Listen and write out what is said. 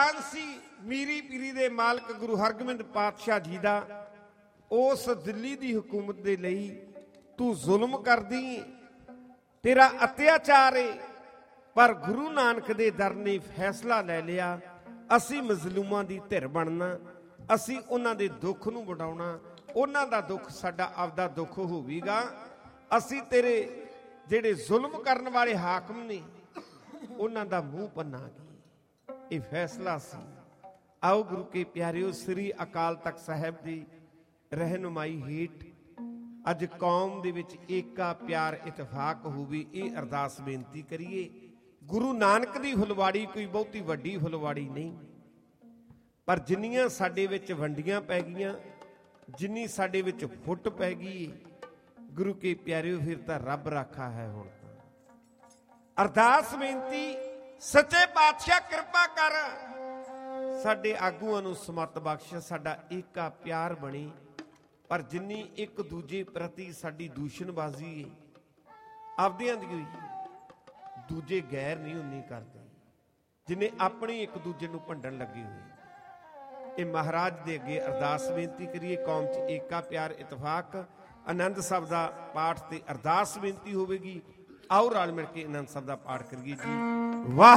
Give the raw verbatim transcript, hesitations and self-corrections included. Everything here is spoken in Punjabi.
ਐਲਾਨ ਸੀ ਮੀਰੀ ਪੀਰੀ ਦੇ ਮਾਲਕ ਗੁਰੂ ਹਰਗੋਬਿੰਦ ਪਾਤਸ਼ਾਹ ਜੀ ਦਾ, ਉਸ ਦਿੱਲੀ ਦੀ ਹਕੂਮਤ ਦੇ ਲਈ ਤੂੰ ਜ਼ੁਲਮ ਕਰਦੀ, ਤੇਰਾ ਅਤਿਆਚਾਰ ਏ। ਪਰ ਗੁਰੂ ਨਾਨਕ ਦੇ ਦਰ ਨੇ ਫੈਸਲਾ ਲੈ ਲਿਆ, ਅਸੀਂ ਮਜ਼ਲੂਮਾਂ ਦੀ ਧਿਰ ਬਣਨਾ, ਅਸੀਂ ਉਹਨਾਂ ਦੇ ਦੁੱਖ ਨੂੰ ਵਡਾਉਣਾ, ਉਹਨਾਂ ਦਾ ਦੁੱਖ ਸਾਡਾ ਆਪਦਾ ਦੁੱਖ ਹੋਵੇਗਾ। ਅਸੀਂ ਤੇਰੇ ਜਿਹੜੇ ਜ਼ੁਲਮ ਕਰਨ ਵਾਲੇ ਹਾਕਮ ਨੇ ਉਹਨਾਂ ਦਾ ਮੂੰਹ ਭੰਨਾਂਗੇ। ਇਹ ਫੈਸਲਾ ਸੀ। ਆਓ ਗੁਰੂ ਕੇ ਪਿਆਰਿਓ, ਸ੍ਰੀ ਅਕਾਲ ਤਖਤ ਸਾਹਿਬ ਦੀ ਰਹਿਨੁਮਾਈ ਹੇਠ ਅੱਜ ਕੌਮ ਦੇ ਵਿੱਚ ਏਕਾ, ਪਿਆਰ, ਇਤਫਾਕ ਹੋਵੇ, ਇਹ ਅਰਦਾਸ ਬੇਨਤੀ ਕਰੀਏ। ਗੁਰੂ ਨਾਨਕ ਦੀ ਫੁਲਵਾੜੀ ਕੋਈ ਬਹੁਤੀ ਵੱਡੀ ਫੁਲਵਾੜੀ ਨਹੀਂ, ਪਰ ਜਿੰਨੀਆਂ ਸਾਡੇ ਵਿੱਚ ਵੰਡੀਆਂ ਪੈ ਗਈਆਂ, ਜਿੰਨੀ ਸਾਡੇ ਵਿੱਚ ਫੁੱਟ ਪੈ ਗਈ, ਗੁਰੂ ਕੇ ਪਿਆਰਿਓ ਫਿਰ ਤਾਂ ਰੱਬ ਰਾਖਾ ਹੈ। ਹੁਣ ਤਾਂ ਅਰਦਾਸ ਬੇਨਤੀ, ਸੱਚੇ ਪਾਤਸ਼ਾਹ ਕਿਰਪਾ ਕਰ, ਸਾਡੇ ਆਗੂਆਂ ਨੂੰ ਸਮਤ ਬਖਸ਼, ਸਾਡਾ ਏਕਾ ਪਿਆਰ ਬਣੇ। ਪਰ ਜਿੰਨੀ ਇੱਕ ਦੂਜੇ ਪ੍ਰਤੀ ਸਾਡੀ ਦੂਸ਼ਣਬਾਜ਼ੀ ਹੈ, ਆਪਦਿਆਂ ਦੀ ਹੋਈ, ਦੂਜੇ ਗੈਰ ਨਹੀਂ ਉਨੀ ਕਰਦੇ ਜਿੰਨੇ ਆਪਣੀ ਇੱਕ ਦੂਜੇ ਨੂੰ ਭੰਡਣ ਲੱਗੇ ਹੋਏ। ਇਹ ਮਹਾਰਾਜ ਦੇ ਅੱਗੇ ਅਰਦਾਸ ਬੇਨਤੀ ਕਰੀਏ, ਕੌਮ 'ਚ ਏਕਾ, ਪਿਆਰ, ਇਤਫਾਕ। ਆਨੰਦ ਸਾਹਿਬ ਦਾ ਪਾਠ ਤੇ ਅਰਦਾਸ ਬੇਨਤੀ ਹੋਵੇਗੀ। ਆਓ ਰਲ ਮਿਲ ਕੇ ਆਨੰਦ ਸਾਹਿਬ ਦਾ ਪਾਠ ਕਰੀਏ ਜੀ। ਵਾਹ।